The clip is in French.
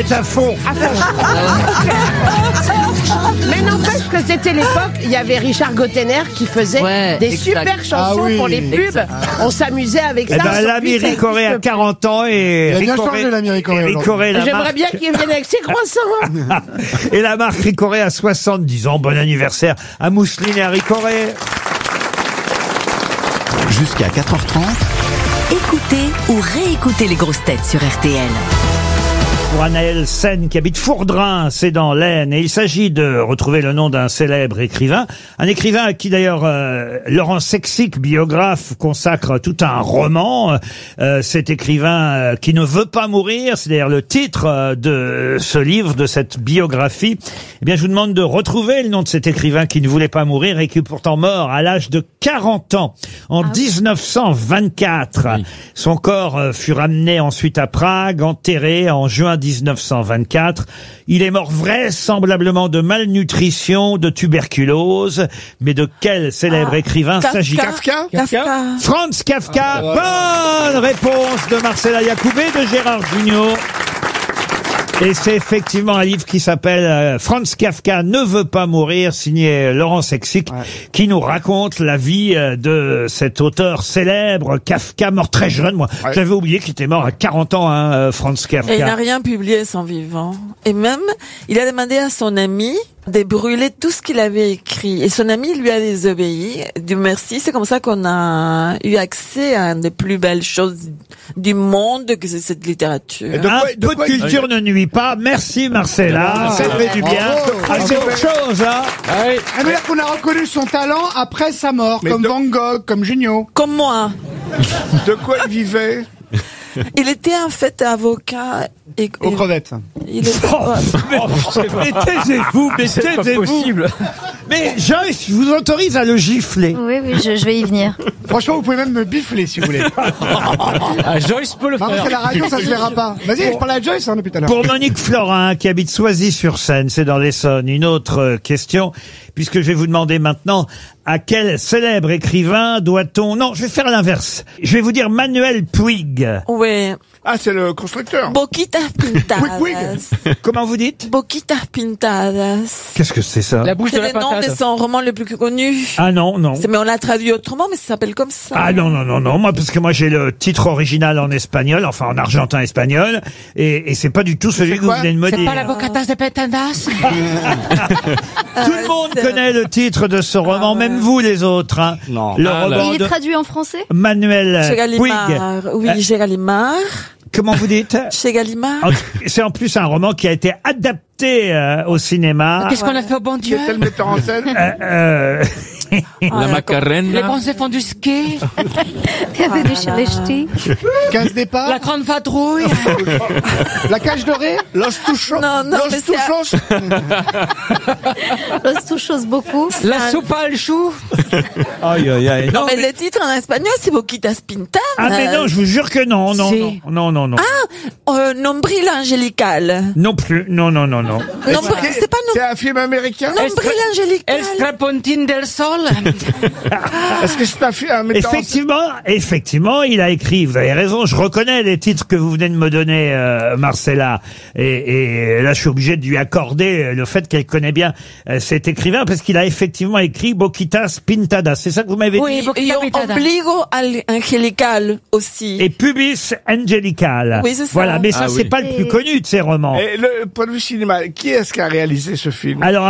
est à fond. Mais n'empêche que c'était l'époque, il y avait Richard Gottener qui faisait des super chansons pour les pubs. On s'amusait avec ça. Eh ben, l'ami Ricoré a 40 ans et Il a bien changé, l'ami Ricoré. J'aimerais bien qu'il vienne avec ses croissants. Et la marque Ricoré a 70 ans. Bon anniversaire à Mousseline et à Ricoré. Jusqu'à 4h30. Écoutez ou réécoutez les grosses têtes sur RTL. Pour Anaël Sen qui habite Fourdrin, c'est dans l'Aisne, et il s'agit de retrouver le nom d'un célèbre écrivain, un écrivain à qui d'ailleurs Laurent Sexic, biographe, consacre tout un roman. Cet écrivain qui ne veut pas mourir, c'est d'ailleurs le titre de ce livre, de cette biographie. Eh bien, je vous demande de retrouver le nom de cet écrivain qui ne voulait pas mourir et qui est pourtant mort à l'âge de 40 ans en 1924. Oui. Son corps fut ramené ensuite à Prague, enterré en juin 1924. Il est mort vraisemblablement de malnutrition, de tuberculose. Mais de quel célèbre écrivain s'agit-il? Kafka. Franz Kafka. Bonne réponse de Marcella Yacoubé, de Gérard Jugnot. Et c'est effectivement un livre qui s'appelle Franz Kafka ne veut pas mourir, signé Laurent Sexic, qui nous raconte la vie de cet auteur célèbre, Kafka, mort très jeune. Moi, j'avais oublié qu'il était mort à 40 ans, hein, Franz Kafka. Et il n'a rien publié son vivant. Et même, il a demandé à son ami de brûler tout ce qu'il avait écrit. Et son ami lui a désobéi. Dieu merci, c'est comme ça qu'on a eu accès à une des plus belles choses du monde, que c'est cette littérature. Un peu de culture ne nuit pas. Merci Marcella, ça fait du bien. C'est autre chose, hein. Ça veut dire qu'on a reconnu son talent après sa mort, comme Van Gogh, comme Junio. Comme moi. De quoi il vivait? Il était en fait avocat aux crevettes. Il est... Mais taisez-vous, mais taisez-vous. Mais Joyce, je vous autorise à le gifler. Oui, je vais y venir. Franchement, vous pouvez même me bifler si vous voulez. Joyce peut le faire. Parce qu'à la radio, ça se verra pas. Vas-y, je parle à Joyce depuis tout à l'heure. Pour Monique Florin, qui habite Soisy-sur-Seine, c'est dans l'Essonne, une autre question, puisque je vais vous demander maintenant à quel célèbre écrivain doit-on... Non, je vais faire l'inverse. Je vais vous dire Manuel Puig. Oui. Ah, c'est le constructeur. Boquitas Pintadas. Comment vous dites? Boquitas Pintadas. Qu'est-ce que c'est ça? La bouche de la C'est le nom patate. de son roman le plus connu. Ah non. Mais on l'a traduit autrement, mais ça s'appelle comme ça. Ah non, moi, parce que moi j'ai le titre original en espagnol, enfin en argentin espagnol, et c'est pas du tout celui que vous venez de me dire. C'est pas la Bocatas de Petandas. Tout le monde connaît le titre de ce roman, même vous les autres. Hein. Non. Le roman Il de est traduit en français? Manuel Chez Puig. Gallimard. Oui, chez Gallimard. Comment vous dites? Chez Gallimard. C'est en plus un roman qui a été adapté au cinéma. Qu'est-ce qu'on a fait au bon Dieu? Quel metteur en scène? La Macarena. Les bons enfants du ski. Il y avait du Chelechti. 15 départs. La grande vadrouille. La cage dorée. Los Tuchos. Non, mais Los Tuchos. Los touchos beaucoup. La soupe à le chou. Aïe. Non, mais le titre en espagnol, c'est Boquitas Pintadas. Ah mais non, je vous jure que non. Si. Non. Nombril angélical. Non plus. Non. C'est pas non. C'est un film américain? Nombril angélical. El Strapontine del Sol. Est-ce que c'est un metteur en scène? Effectivement, il a écrit, vous avez raison, je reconnais les titres que vous venez de me donner, Marcella. Et là, je suis obligé de lui accorder le fait qu'elle connaît bien cet écrivain, parce qu'il a effectivement écrit Boquitas Pintadas. C'est ça que vous m'avez dit? Oui, et Ombligo angelical aussi. Et Pubis Angelical. Oui, c'est ça. Voilà, mais ça, c'est pas le plus connu de ses romans. Et le point de vue cinéma, qui est-ce qui a réalisé ce film? Alors,